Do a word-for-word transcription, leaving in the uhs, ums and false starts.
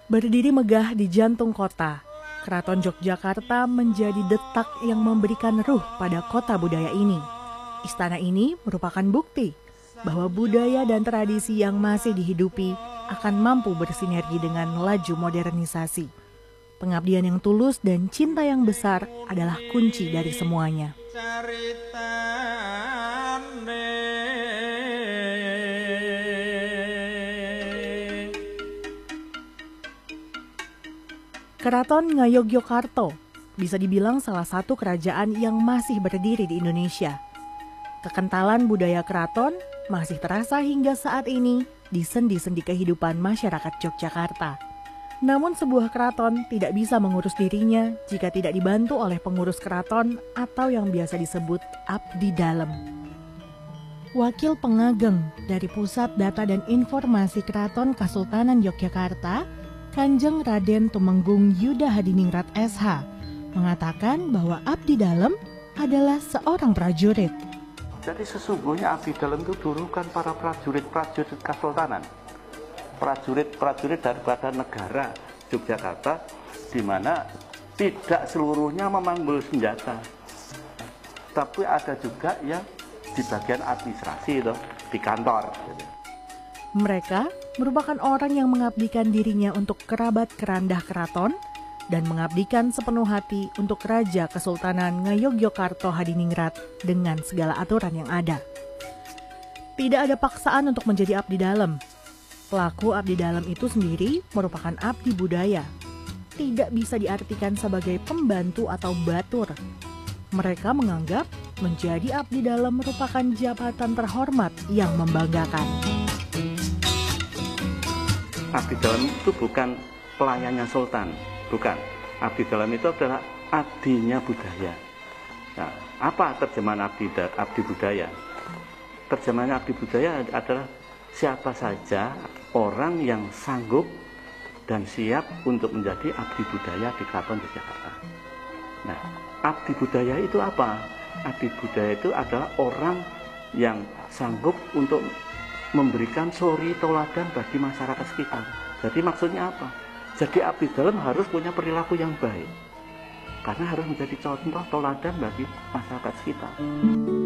Berdiri megah di jantung kota, Keraton Yogyakarta menjadi detak yang memberikan ruh pada kota budaya ini. Istana ini merupakan bukti bahwa budaya dan tradisi yang masih dihidupi akan mampu bersinergi dengan laju modernisasi. Pengabdian yang tulus dan cinta yang besar adalah kunci dari semuanya. Keraton Ngayogyakarta bisa dibilang salah satu kerajaan yang masih berdiri di Indonesia. Kekentalan budaya keraton masih terasa hingga saat ini di sendi-sendi kehidupan masyarakat Yogyakarta. Namun sebuah keraton tidak bisa mengurus dirinya jika tidak dibantu oleh pengurus keraton atau yang biasa disebut abdi dalem. Wakil pengageng dari Pusat Data dan Informasi Keraton Kasultanan Yogyakarta, Kanjeng Raden Tumenggung Yuda Hadiningrat S H mengatakan bahwa abdi dalem adalah seorang prajurit. Jadi sesungguhnya abdi dalem itu dulu kan para prajurit-prajurit kesultanan, prajurit-prajurit daripada negara Yogyakarta, di mana tidak seluruhnya memanggul senjata, tapi ada juga yang di bagian administrasi itu di kantor. Mereka merupakan orang yang mengabdikan dirinya untuk kerabat kerandah keraton dan mengabdikan sepenuh hati untuk Raja Kesultanan Ngayogyakarta Hadiningrat dengan segala aturan yang ada. Tidak ada paksaan untuk menjadi abdi dalem. Pelaku abdi dalem itu sendiri merupakan abdi budaya. Tidak bisa diartikan sebagai pembantu atau batur. Mereka menganggap menjadi abdi dalem merupakan jabatan terhormat yang membanggakan. Abdi dalem itu bukan pelayannya sultan, bukan. Abdi dalem itu adalah abdinya budaya. Nah, apa terjemahan abdi, abdi budaya? Terjemahan abdi budaya adalah siapa saja orang yang sanggup dan siap untuk menjadi abdi budaya di Keraton Yogyakarta. Nah, abdi budaya itu apa? Abdi budaya itu adalah orang yang sanggup untuk memberikan suri teladan bagi masyarakat sekitar. Jadi maksudnya apa? Jadi abdi dalem harus punya perilaku yang baik, karena harus menjadi contoh teladan bagi masyarakat sekitar.